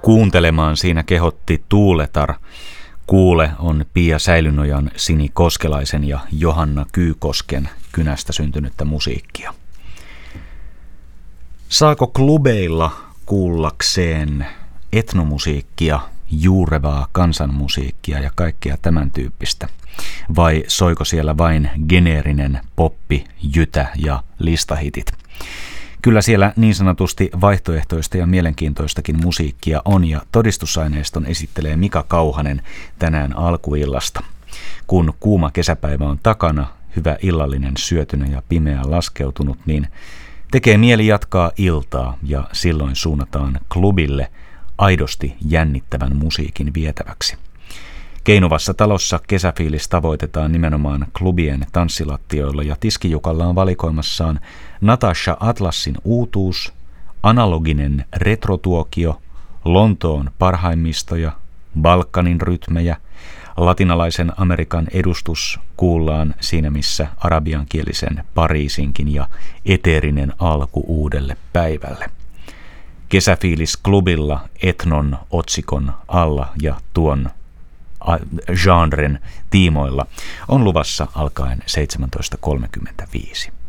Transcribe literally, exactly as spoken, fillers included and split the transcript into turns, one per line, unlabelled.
kuuntelemaan. Siinä kehotti Tuuletar. Kuule on Pia Säilynojan, Sini Koskelaisen ja Johanna Kyykosken kynästä syntynyttä musiikkia. Saako klubeilla kuullakseen etnomusiikkia, juurevaa kansanmusiikkia ja kaikkea tämän tyyppistä? Vai soiko siellä vain geneerinen poppi, jytä ja listahitit? Kyllä siellä niin sanotusti vaihtoehtoista ja mielenkiintoistakin musiikkia on, ja todistusaineiston esittelee Mika Kauhanen tänään alkuillasta. Kun kuuma kesäpäivä on takana, hyvä illallinen syötynä ja pimeä laskeutunut, niin tekee mieli jatkaa iltaa, ja silloin suunnataan klubille aidosti jännittävän musiikin vietäväksi. Keinuvassa talossa kesäfiilis tavoitetaan nimenomaan klubien tanssilattioilla, ja tiskijukalla on valikoimassaan Natasha Atlasin uutuus, analoginen retrotuokio, Lontoon parhaimmistoja, Balkanin rytmejä, latinalaisen Amerikan edustus kuullaan siinä missä arabiankielisen Pariisinkin ja eteerinen alku uudelle päivälle. Kesäfiilis klubilla etnon otsikon alla ja tuon genren tiimoilla on luvassa alkaen seitsemäntoista kolmekymmentäviisi.